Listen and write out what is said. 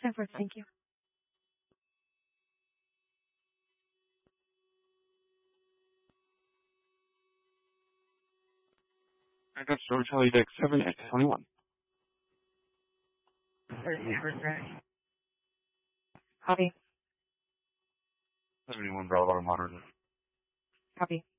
10-4, thank you. I got George Charlie Dick 7 at 21. 30%. Copy. 71 Bravo Modern. Copy.